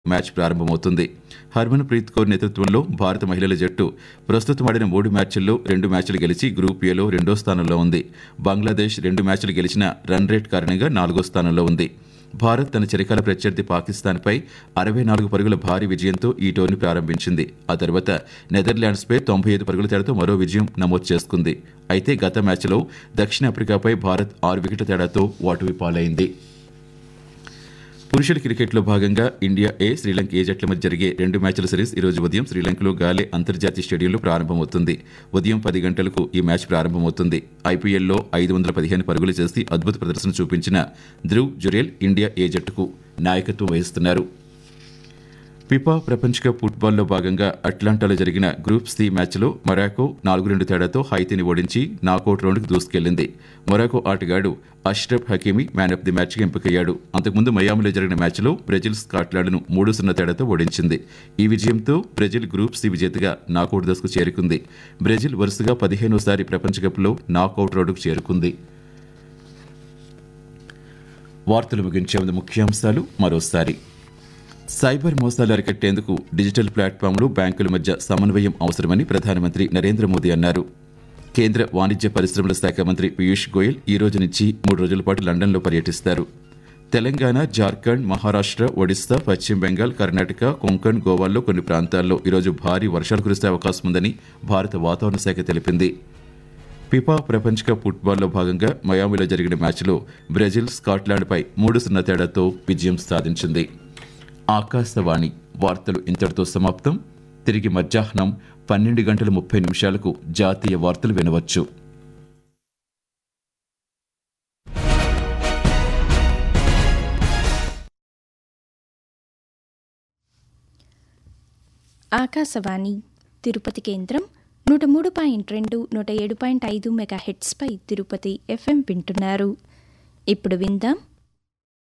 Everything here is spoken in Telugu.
మ్యాచ్ ప్రారంభమవుతుంది. హర్మన్ ప్రీత్ కౌర్ నేతృత్వంలో భారత మహిళల జట్టు ప్రస్తుతం ఆడిన 3 మ్యాచ్ల్లో 2 మ్యాచ్లు గెలిచి గ్రూప్ ఏలో 2వ స్థానంలో ఉంది. బంగ్లాదేశ్ 2 మ్యాచ్లు గెలిచిన రన్ రేట్ కారణంగా 4వ స్థానంలో ఉంది. భారత్ తన చిరకాల ప్రత్యర్థి పాకిస్తాన్పై 64 పరుగుల భారీ విజయంతో ఈ టోర్నీ ప్రారంభించింది. ఆ తర్వాత నెదర్లాండ్స్పై 95 పరుగుల తేడాతో మరో విజయం నమోదు చేసుకుంది. అయితే గత మ్యాచ్లో దక్షిణాఫ్రికాపై భారత్ 6 వికెట్ల తేడాతో ఓటమి పాలైంది. పురుషుల క్రికెట్లో భాగంగా ఇండియా ఏ, శ్రీలంక ఏ జట్ల మధ్య జరిగే 2 మ్యాచ్ల సిరీస్ ఈరోజు ఉదయం శ్రీలంకలో గాలే అంతర్జాతీయ స్టేడియంలో ప్రారంభమవుతుంది. ఉదయం 10 గంటలకు ఈ మ్యాచ్ ప్రారంభమవుతుంది. ఐపీఎల్లో 515 పరుగులు చేసి అద్భుత ప్రదర్శన చూపించిన ధ్రువ్ జురేల్ ఇండియా ఏ జట్టుకు నాయకత్వం వహిస్తున్నారు. ఫిఫా ప్రపంచ కప్ ఫుట్బాల్లో భాగంగా అట్లాంటాలో జరిగిన గ్రూప్ సి మ్యాచ్లో మొరాకో 4-2 తేడాతో హైతీని ఓడించి నాకౌట్ రౌండ్కు దూసుకెళ్లింది. మొరాకో ఆటగాడు Ashraf Hakimi man of the మ్యాచ్గా ఎంపికయ్యాడు. అంతకుముందు మయామిలో జరిగిన మ్యాచ్లో బ్రెజిల్ స్కాట్లాండ్ను 3-0 తేడాతో ఓడించింది. ఈ విజయంతో బ్రెజిల్ గ్రూప్ సి విజేతగా నాకౌట్ దశకు చేరుకుంది. బ్రెజిల్ వరుసగా 15వసారి ప్రపంచ కప్లో నాకౌట్ రౌండ్కు చేరుకుంది. వార్తలు ముగించే ముందు ముఖ్యాంశాలు మరోసారి. సైబర్ మోసాలు అరికట్టేందుకు డిజిటల్ ప్లాట్ఫామ్లు, బ్యాంకుల మధ్య సమన్వయం అవసరమని ప్రధానమంత్రి నరేంద్ర మోదీ అన్నారు. కేంద్ర వాణిజ్య పరిశ్రమల శాఖ మంత్రి పీయూష్ గోయల్ ఈ రోజు నుంచి 3 రోజుల పాటు లండన్లో పర్యటిస్తారు. తెలంగాణ, జార్ఖండ్, మహారాష్ట్ర, ఒడిశా, పశ్చిమ బెంగాల్, కర్ణాటక, కొంకణ్, గోవాల్లో కొన్ని ప్రాంతాల్లో ఈరోజు భారీ వర్షాలు కురిసే అవకాశం ఉందని భారత వాతావరణ శాఖ తెలిపింది. ఫిఫా ప్రపంచ కప్ ఫుట్బాల్లో భాగంగా మయామిలో జరిగిన మ్యాచ్లో బ్రెజిల్ స్కాట్లాండ్పై 3-0 తేడాతో విజయం సాధించింది. ఆకాశవాణి వార్తలు ఇంతటితో సమాప్తం. తిరిగి మధ్యాహ్నం 12:30 జాతీయ వార్తలు వినవచ్చు. ఆకాశవాణి తిరుపతి కేంద్రం 103.2, 107.5 మెగాహెర్ట్జ్పై తిరుపతి FM వింటున్నారు. ఇప్పుడు విందాం